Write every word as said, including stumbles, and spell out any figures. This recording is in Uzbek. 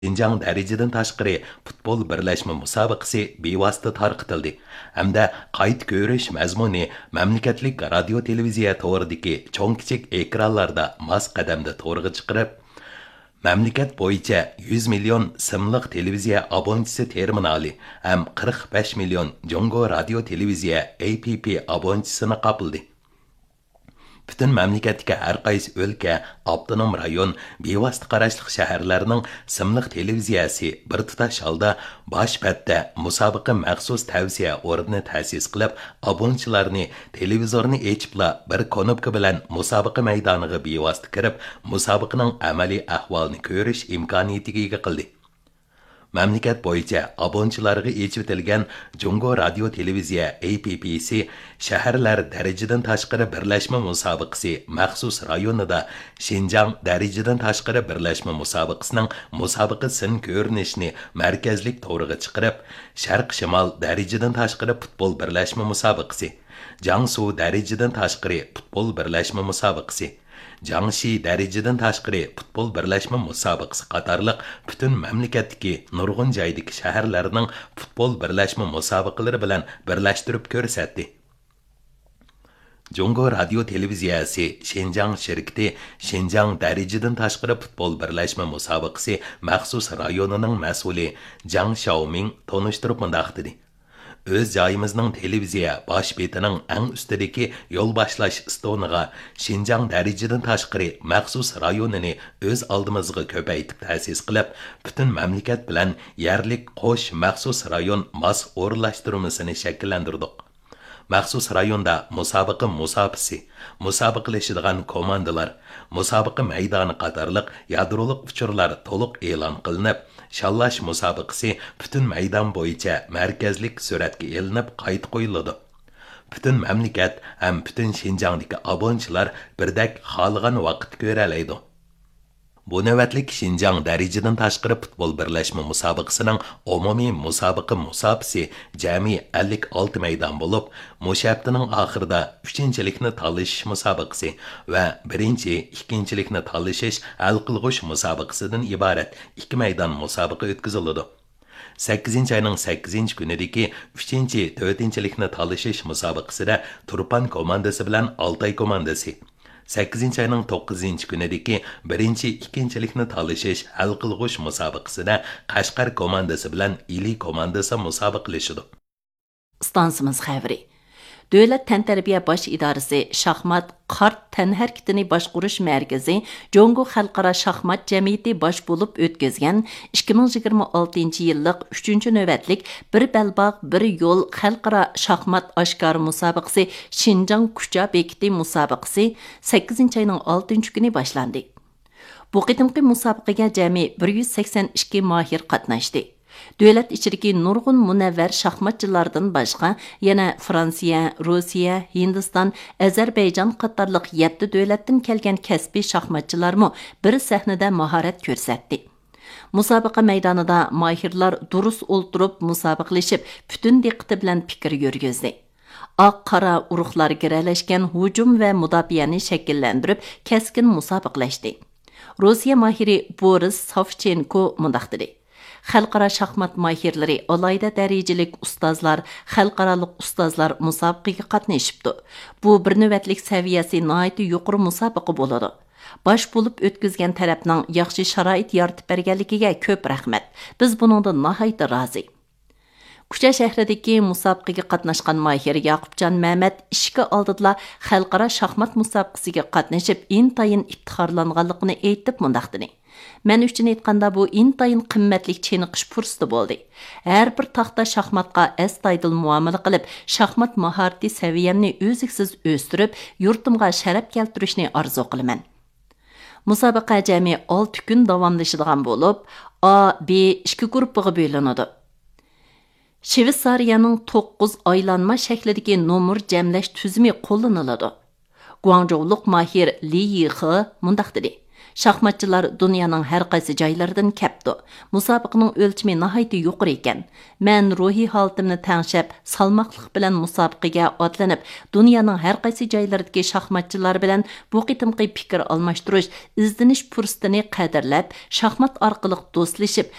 Şinjan dərəcədən təşqiri futbol birləşmə müsabiqəsi bevosita tarqıtıldı. Hamda qayıt görüş məzmuni məmləkətlik radio televiziya to'g'ridagi cho'ng kichik ekranlarda mas qadamda to'g'riga chiqarib, mamlakat bo'yicha yuz million simliq televiziya abonachisi terminali ham qirq besh million Jongo radio televiziya A P P abonachisini qabuldi. Bütün mamlakatdagi har qaysi o'lka, avtonom rayon, bevosita qarashliq shaharlarning simliq televiziyasi bir tutash holda bosh patda musobaqa maxsus tavsiya o'rnini ta'sis qilib, obunachilarni televizorni echibla bir konopka bilan musobaqa maydoniga bevosita kirib, musobaqaning amaliy ahvolini ko'rish imkoniyatiga ega qildi. Mamlakat bo'yicha obunachilarga echitilgan Jongo radio televiziya A P P'si shaharlar darajadan tashqari birlashma musobaqasi maxsus rayonida Şinjan darajadan tashqari birlashma musobaqasining musobaqa sin ko'rinishini markazlik to'g'riga chiqarib, sharq-shimol darajadan tashqari futbol birlashma musobaqasi, Jiangsu darajadan tashqari futbol birlashma musobaqasi, Jiangxi darajadan tashqari futbol birlashma musobaqasi qatorliq butun mamlakatdagi nurg'un joydagi shaharlarning futbol birlashma musobaqalari bilan birlashtirib ko'rsatdi. Jongo radio televiziyasi Şinjan shirkati Şinjan darajadan tashqari futbol birlashma musobaqasi maxsus rayonining mas'uli Zhang Xiaoming tonishtirib mundaq dedi. Öz joyimizning televiziya bosh betining eng ustidagi yo'l boshlash stoniga Şinjan darajadan tashqari maxsus rayonini o'z oldimizga ko'paytib ta'sis qilib, butun mamlakat bilan yerlik qo'sh maxsus rayon mas o'rlashtirmasini shakllantirdik. Maxsus rayonda musobaqa musofisi, musobaqalashadigan komandalar, musobaqa maydoni qatorliq yadroliq uchurlar to'liq e'lon qilinib, shallash musobaqasi butun maydon bo'yicha markazlik suratga elinib qayta qo'yiladi. Butun mamlakat ham butun Şinjandagi obunachilar birdak xohlagan vaqt ko'ra oladi. Bu navbatlik Şinjan darajadan tashqari futbol birlashma musobaqasining umumiy musobaqa musofisi jami ellik olti maydon bo'lib, mush haftaning oxirida uchinchilikni tanlashish musobaqasi va birinchi, ikkinchilikni tanlashish hal qilg'ish musobaqasidan iborat ikki maydon musobaqa o'tkaziladi. sakkizinchi ayning sakkizinchi kunidagi uchinchi, to'rtinchilikni tanlashish musobaqasida Turpan komandasi bilan Altay komandasi, sakkizinchi ayning to'qqizinchi kunidagi birinchi, ikkinchilikni tanlashish hal qilg'ish musobaqasida Qashqar komandasi bilan Ili komandasi musobaqalashadi. Stansimiz xəbri. Dövlət Təntarbiya Baş İdarəsi Şahmat Qart Tənhərkitini Başquruş Mərkəzi Jongo Xalqara Şahmat Cəmiyyəti baş bulub ötkəzgən ikki ming yigirma oltinchi yillıq uchinchi növbətlik Bir Bəlbaq Bir Yol Xalqara Şahmat Aşkar Musabaqası Şinjan Kucha Bekiti Musabaqası sakkizinchi ayning oltinchi kuni başlandı. Bu qitimqi musabaqaga jami bir yuz sakson ikki mahir qatnaşdı. Dövlət içidəki nurgun munəvvər şahmatçılardan başqa, yana Fransiya, Rusiya, Hindistan, Azərbaycan qatarlıq yetti dövlətdən gələn kəsbi şahmatçılarmı bir səhnədə maharət göstərdi. Musabaqa meydanında mahirlar durus olturub musabaqlaşıb, bütün diqqəti bilan fikir yürgüzdü. Aq-qara uruqlar girələşkən hücum və müdafiəni şəkilləndirib, kəskin musabaqlaşdı. Rusiya mahiri Boris Savchenko mundaq dedi. Xalqara şahmat mahirləri, alayda dərəcəlik ustazlar, xalqaralıq ustazlar musabaqaga qatnaşıbdı. Bu bir növbətlik səviyyəsi nəhayət yuqori musabaqa boladı. Baş bulub ötküzgən tərəfnin yaxşı şərait yaratıb bərgənligiga köp rəhmət. Biz bunundan nəhayət razı. Kucha shahridagi musobaqaga qatnashgan mahir Yaqubjon Məhəmməd ishga oldida xalqaro shaxmat musobaqasiga qatnashib, intayin iftixorlanganligini aytib mundaq dedi. Men uchun aytganda bu intayin qimmatli cheniqish fursati bo'ldi. Har bir taxta shaxmatga astoydil muomala qilib, shaxmat mahorati saviyamni o'ziksiz o'stirib, yurtimga sharaf keltirishni orzu qilaman. Musobaqa jami olti kun davomlashadigan bo'lib, A, B ikki guruhga bo'linadi. Shveysariyaning to'qqiz aylanma shaklidagi nomer jamlash tuzumi qo'llaniladi. Guangzhoulik mahir Li Yixi mundaq dedi. Şahmatçılar dünyanın hər qaysı joylaridan kəpdi. Musobaqaning o'lchami nihoyatda yuqori ekan. Men ruhiy holatimni tangshab, salmoqliq bilan musobaqaga otlanib, dunyoning har qaysi joylaridagi shaxmatchilar bilan bu qitimqi fikr almashtirish, izdinish fursatini qadrlab, shaxmat orqali do'stlashib,